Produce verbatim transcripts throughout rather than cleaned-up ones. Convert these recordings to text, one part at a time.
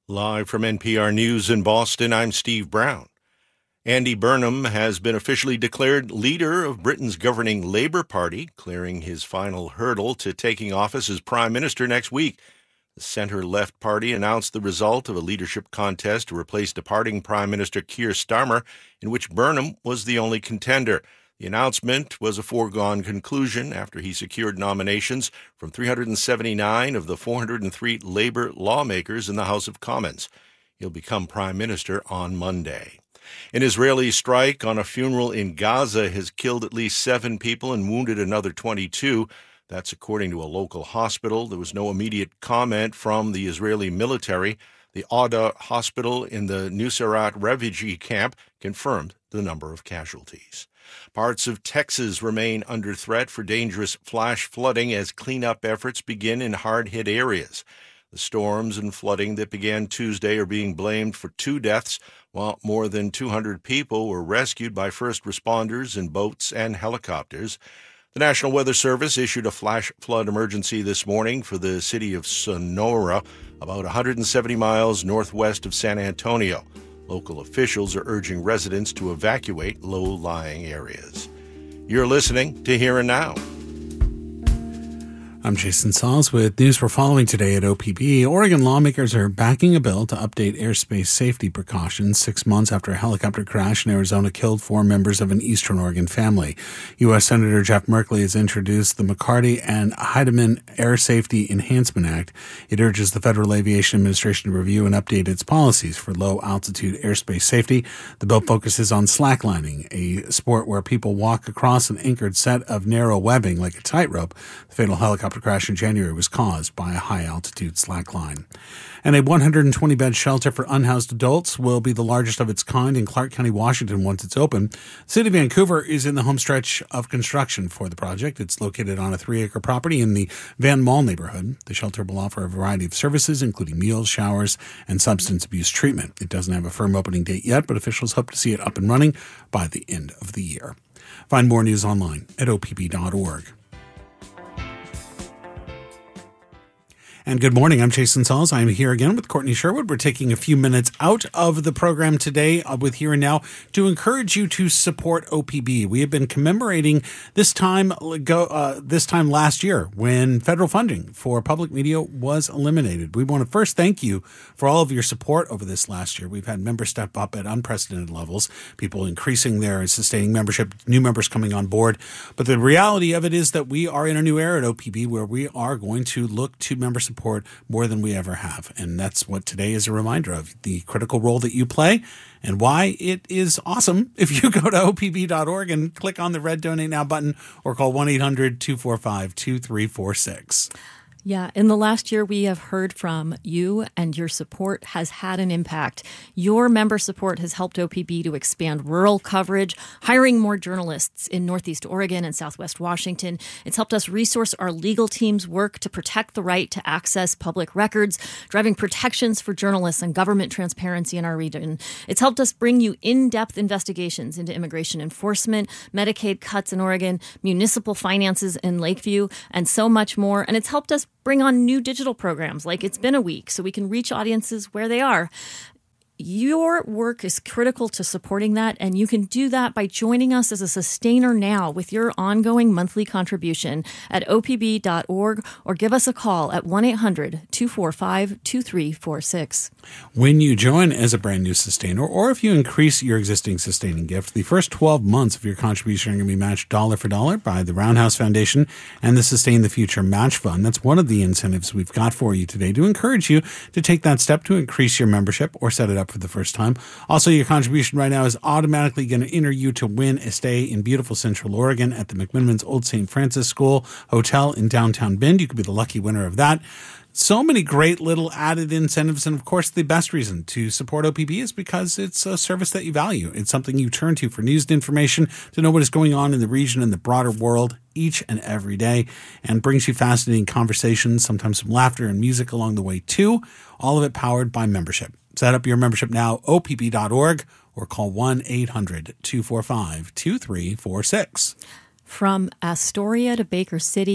Live from N P R News in Boston, I'm Steve Brown. Andy Burnham has been officially declared leader of Britain's governing Labour Party, clearing his final hurdle to taking office as Prime Minister next week. The centre-left party announced the result of a leadership contest to replace departing Prime Minister Keir Starmer, in which Burnham was the only contender. The announcement was a foregone conclusion after he secured nominations from three hundred seventy-nine of the four hundred three Labour lawmakers in the House of Commons. He'll become Prime Minister on Monday. An Israeli strike on a funeral in Gaza has killed at least seven people and wounded another twenty-two. That's according to a local hospital. There was no immediate comment from the Israeli military. The Auda hospital in the Nuseirat refugee camp confirmed the number of casualties. Parts of Texas remain under threat for dangerous flash flooding as cleanup efforts begin in hard-hit areas. The storms and flooding that began Tuesday are being blamed for two deaths, while more than two hundred people were rescued by first responders in boats and helicopters. The National Weather Service issued a flash flood emergency this morning for the city of Sonora, about one hundred seventy miles northwest of San Antonio. Local officials are urging residents to evacuate low-lying areas. You're listening to Here and Now. I'm Jason Sauls with news we're following today at O P B. Oregon lawmakers are backing a bill to update airspace safety precautions six months after a helicopter crash in Arizona killed four members of an Eastern Oregon family. U S. Senator Jeff Merkley has introduced the McCarty and Heidemann Air Safety Enhancement Act. It urges the Federal Aviation Administration to review and update its policies for low-altitude airspace safety. The bill focuses on slacklining, a sport where people walk across an anchored set of narrow webbing like a tightrope. The fatal helicopter crash in January was caused by a high-altitude slackline. And a one hundred twenty bed shelter for unhoused adults will be the largest of its kind in Clark County, Washington, once it's open. The city of Vancouver is in the home stretch of construction for the project. It's located on a three-acre property in the Van Mall neighborhood. The shelter will offer a variety of services, including meals, showers, and substance abuse treatment. It doesn't have a firm opening date yet, but officials hope to see it up and running by the end of the year. Find more news online at O P B dot org. And good morning. I'm Jason Sauls. I'm here again with Courtney Sherwood. We're taking a few minutes out of the program today uh, with Here and Now to encourage you to support O P B. We have been commemorating this time go uh, this time last year when federal funding for public media was eliminated. We want to first thank you for all of your support over this last year. We've had members step up at unprecedented levels, people increasing their and sustaining membership, new members coming on board. But the reality of it is that we are in a new era at O P B where we are going to look to member support support more than we ever have. And that's what today is a reminder of, the critical role that you play and why it is awesome if you go to O P B dot org and click on the red Donate Now button or call one eight hundred two four five two three four six. Yeah, in the last year, we have heard from you, and your support has had an impact. Your member support has helped O P B to expand rural coverage, hiring more journalists in Northeast Oregon and Southwest Washington. It's helped us resource our legal team's work to protect the right to access public records, driving protections for journalists and government transparency in our region. It's helped us bring you in-depth investigations into immigration enforcement, Medicaid cuts in Oregon, municipal finances in Lakeview, and so much more. And it's helped us bring on new digital programs like It's Been a Week so we can reach audiences where they are. Your work is critical to supporting that, and you can do that by joining us as a sustainer now with your ongoing monthly contribution at O P B dot org or give us a call at one eight hundred two four five two three four six. When you join as a brand new sustainer, or if you increase your existing sustaining gift, the first twelve months of your contribution are going to be matched dollar for dollar by the Roundhouse Foundation and the Sustain the Future Match Fund. That's one of the incentives we've got for you today to encourage you to take that step to increase your membership or set it up for the first time. Also, your contribution right now is automatically going to enter you to win a stay in beautiful Central Oregon at the McMiniman's Old Saint Francis School Hotel in downtown Bend. You could be the lucky winner of that. So many great little added incentives. And of course, the best reason to support O P B is because it's a service that you value. It's something you turn to for news and information, to know what is going on in the region and the broader world each and every day, and brings you fascinating conversations, sometimes some laughter and music along the way too. All of it powered by membership. Set up your membership now, O P B dot org, or call one eight hundred two four five two three four six. From Astoria to Baker City,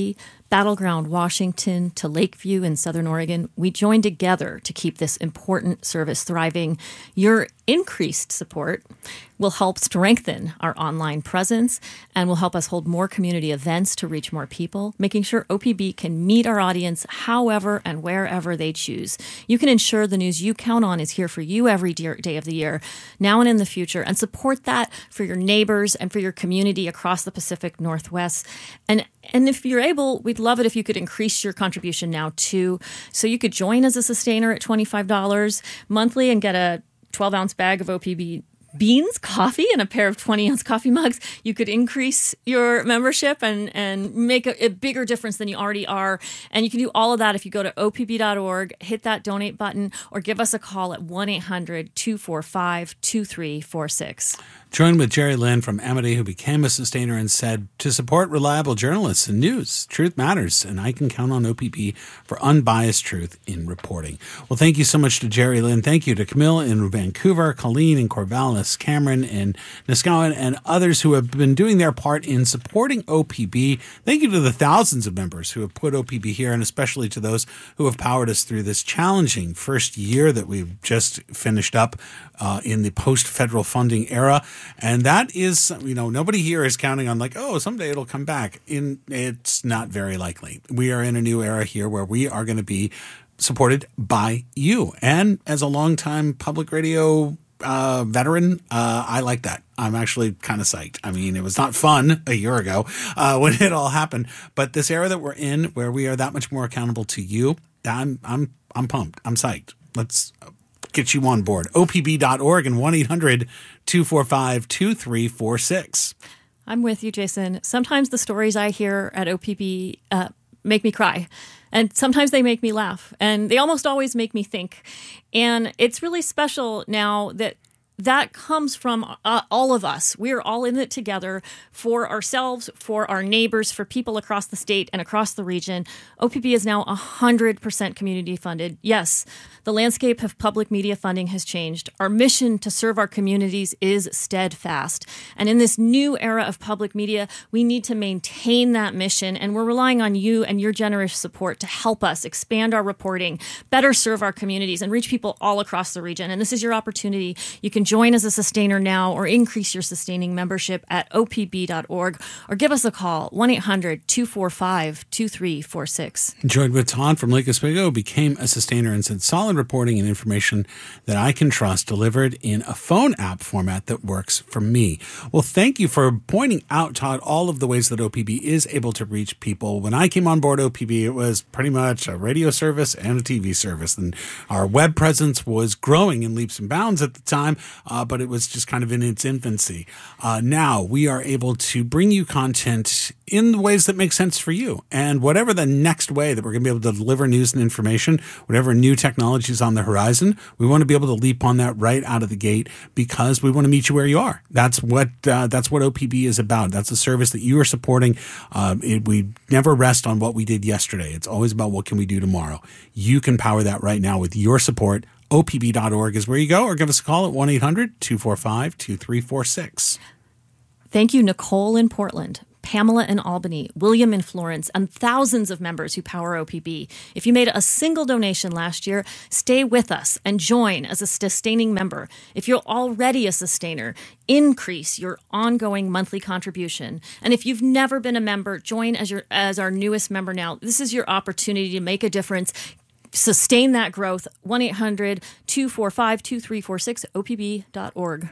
Battleground, Washington, to Lakeview in Southern Oregon, we join together to keep this important service thriving. Your increased support will help strengthen our online presence and will help us hold more community events to reach more people, making sure O P B can meet our audience however and wherever they choose. You can ensure the news you count on is here for you every day of the year, now and in the future, and support that for your neighbors and for your community across the Pacific Northwest. And And if you're able, we'd love it if you could increase your contribution now too. So you could join as a sustainer at twenty-five dollars monthly and get a twelve ounce bag of O P B beans, coffee, and a pair of twenty ounce coffee mugs. You could increase your membership and, and make a, a bigger difference than you already are. And you can do all of that if you go to O P B dot org, hit that donate button, or give us a call at one eight hundred two four five two three four six. Joined with Jerry Lynn from Amity, who became a sustainer and said, to support reliable journalists and news, truth matters, and I can count on O P B for unbiased truth in reporting. Well, thank you so much to Jerry Lynn. Thank you to Camille in Vancouver, Colleen in Corvallis, Cameron in Niskanen, and others who have been doing their part in supporting O P B. Thank you to the thousands of members who have put O P B here, and especially to those who have powered us through this challenging first year that we've just finished up uh, in the post-federal funding era. And that is, you know, nobody here is counting on like, oh, someday it'll come back. In It's not very likely. We are in a new era here where we are going to be supported by you. And as a longtime public radio uh, veteran, uh, I like that. I'm actually kind of psyched. I mean, it was not fun a year ago uh, when it all happened. But this era that we're in, where we are that much more accountable to you, I'm I'm I'm pumped. I'm psyched. Let's get you on board. O P B dot org and one eight hundred two four five two three four six. I'm with you, Jason. Sometimes the stories I hear at O P B uh, make me cry. And sometimes they make me laugh. And they almost always make me think. And it's really special now that that comes from uh, all of us. We're all in it together for ourselves, for our neighbors, for people across the state and across the region. O P B is now one hundred percent community funded. Yes, the landscape of public media funding has changed. Our mission to serve our communities is steadfast. And in this new era of public media, we need to maintain that mission. And we're relying on you and your generous support to help us expand our reporting, better serve our communities, and reach people all across the region. And this is your opportunity. You can join as a sustainer now or increase your sustaining membership at O P B dot org or give us a call, one eight hundred two four five two three four six. Joined with Todd from Lake Oswego, became a sustainer and said solid reporting and information that I can trust delivered in a phone app format that works for me. Well, thank you for pointing out, Todd, all of the ways that O P B is able to reach people. When I came on board O P B, it was pretty much a radio service and a T V service. And our web presence was growing in leaps and bounds at the time. Uh, but it was just kind of in its infancy. Uh, now we are able to bring you content in the ways that make sense for you. And whatever the next way that we're going to be able to deliver news and information, whatever new technology is on the horizon, we want to be able to leap on that right out of the gate because we want to meet you where you are. That's what uh, that's what O P B is about. That's a service that you are supporting. Uh, it, we never rest on what we did yesterday. It's always about what can we do tomorrow. You can power that right now with your support. O P B dot org is where you go, or give us a call at one eight hundred two four five two three four six. Thank you, Nicole in Portland, Pamela in Albany, William in Florence, and thousands of members who power O P B. If you made a single donation last year, stay with us and join as a sustaining member. If you're already a sustainer, increase your ongoing monthly contribution. And if you've never been a member, join as your as our newest member now. This is your opportunity to make a difference. Sustain that growth. one eight hundred two four five two three four six, O P B dot org.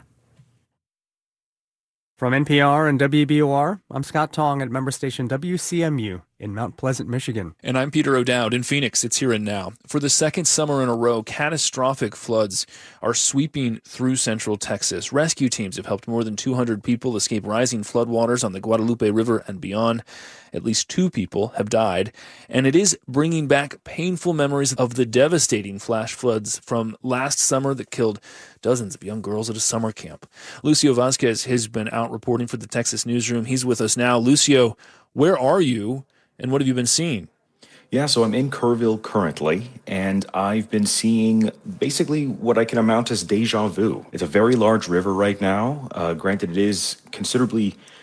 From N P R and W B O R, I'm Scott Tong at member station W C M U in Mount Pleasant, Michigan. And I'm Peter O'Dowd in Phoenix. It's here and now. For the second summer in a row, catastrophic floods are sweeping through central Texas. Rescue teams have helped more than two hundred people escape rising floodwaters on the Guadalupe River and beyond. At least two people have died, and it is bringing back painful memories of the devastating flash floods from last summer that killed dozens of young girls at a summer camp. Lucio Vasquez has been out reporting for the Texas Newsroom. He's with us now. Lucio, where are you, and what have you been seeing? Yeah, so I'm in Kerrville currently, and I've been seeing basically what I can amount as deja vu. It's a very large river right now. Uh, granted, it is considerably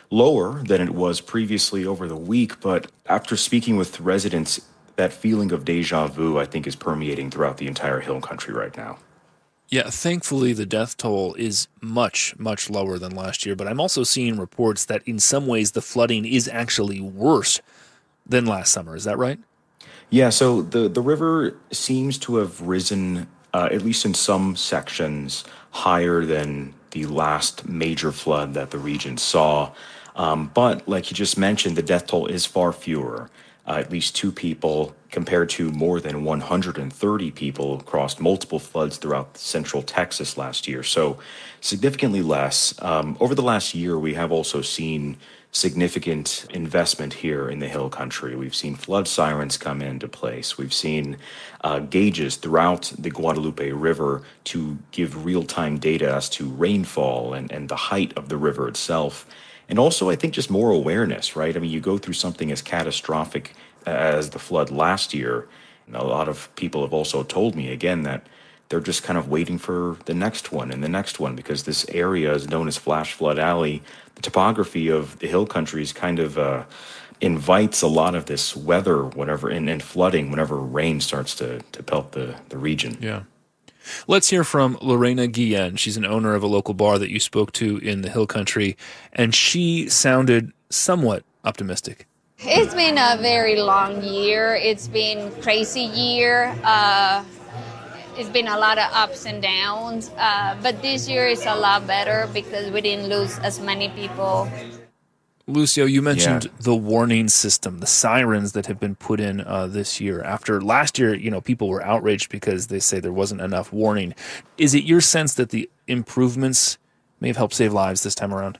lower than it was previously over the week. But after speaking with residents, that feeling of deja vu, I think, is permeating throughout the entire Hill Country right now. Yeah, thankfully the death toll is much, much lower than last year, but I'm also seeing reports that in some ways the flooding is actually worse than last summer. Is that right? Yeah, so the, the river seems to have risen, uh, at least in some sections, higher than the last major flood that the region saw. Um, but like you just mentioned, the death toll is far fewer. Uh, at least two people compared to more than one hundred thirty people across multiple floods throughout central Texas last year. So significantly less. Um, over the last year, we have also seen significant investment here in the Hill Country. We've seen flood sirens come into place. We've seen uh, gauges throughout the Guadalupe River to give real-time data as to rainfall and, and the height of the river itself. And also, I think, just more awareness, right? I mean, you go through something as catastrophic as the flood last year. And a lot of people have also told me, again, that they're just kind of waiting for the next one and the next one, because this area is known as Flash Flood Alley. The topography of the Hill Country is kind of uh, invites a lot of this weather, whatever, and, and flooding whenever rain starts to, to pelt the, the region. Yeah. Let's hear from Lorena Guillen. She's an owner of a local bar that you spoke to in the Hill Country, and she sounded somewhat optimistic. It's been a very long year. It's been a crazy year. Uh, it's been a lot of ups and downs, uh, but this year is a lot better because we didn't lose as many people. Lucio, you mentioned Yeah. the warning system, the sirens that have been put in uh, this year. After last year, you know, people were outraged because they say there wasn't enough warning. Is it your sense that the improvements may have helped save lives this time around?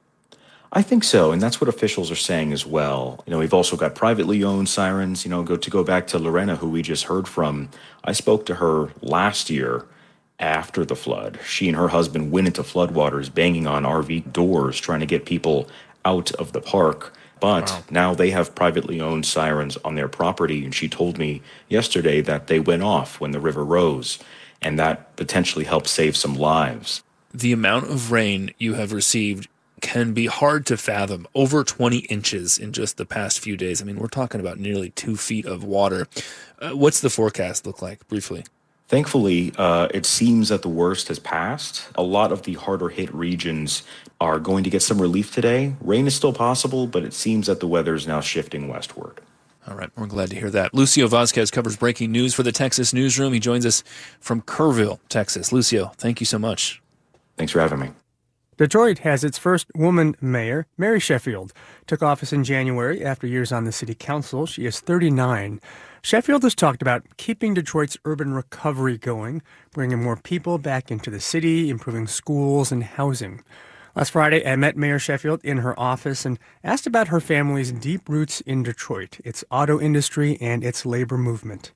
I think so, and that's what officials are saying as well. You know, we've also got privately owned sirens. You know, go to go back to Lorena, who we just heard from. I spoke to her last year after the flood. She and her husband went into floodwaters, banging on R V doors, trying to get people out of the park. But wow. Now they have privately owned sirens on their property, and she told me yesterday that they went off when the river rose, and that potentially helped save some lives. The amount of rain you have received can be hard to fathom. Over twenty inches in just the past few days. I mean, we're talking about nearly two feet of water. Uh, what's the forecast look like, briefly? Thankfully, uh, it seems that the worst has passed. A lot of the harder hit regions are going to get some relief today. Rain is still possible, but it seems that the weather is now shifting westward. All right, we're glad to hear that. Lucio Vasquez covers breaking news for the Texas Newsroom. He joins us from Kerrville, Texas. Lucio, thank you so much. Thanks for having me. Detroit has its first woman mayor. Mary Sheffield took office in January after years on the city council. She is thirty-nine. Sheffield has talked about keeping Detroit's urban recovery going, bringing more people back into the city, improving schools and housing. Last Friday, I met Mayor Sheffield in her office and asked about her family's deep roots in Detroit, its auto industry, and its labor movement.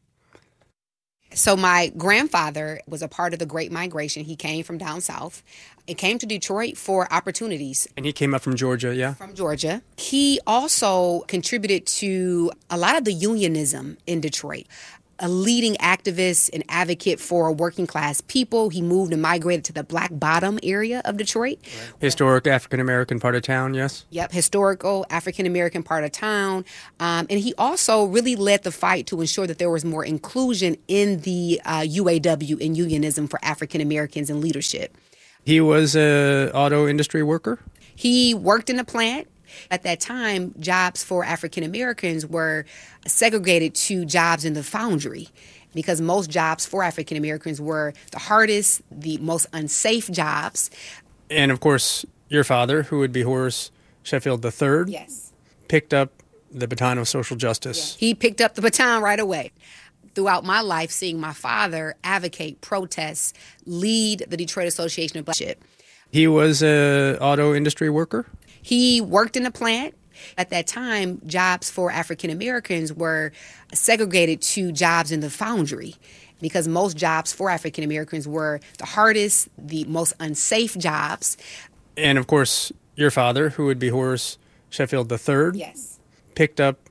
So my grandfather was a part of the Great Migration. He came from down south and came to Detroit for opportunities. And he came up from Georgia, yeah? From Georgia. He also contributed to a lot of the unionism in Detroit. A leading activist and advocate for working class people. He moved and migrated to the Black Bottom area of Detroit. Right. Historic African-American part of town, yes? Yep, historical African-American part of town. Um, and he also really led the fight to ensure that there was more inclusion in the uh, U A W and unionism for African-Americans in leadership. He was an auto industry worker? He worked in a plant. At that time, jobs for African Americans were segregated to jobs in the foundry because most jobs for African Americans were the hardest, the most unsafe jobs. And of course, your father, who would be Horace Sheffield the third, yes, picked up the baton of social justice. Yes. He picked up the baton right away. Throughout my life, seeing my father advocate, protest, lead the Detroit Association of Black. He was an auto industry worker? He worked in a plant. At that time, jobs for African Americans were segregated to jobs in the foundry because most jobs for African Americans were the hardest, the most unsafe jobs. And of course, your father, who would be Horace Sheffield the third, yes, picked up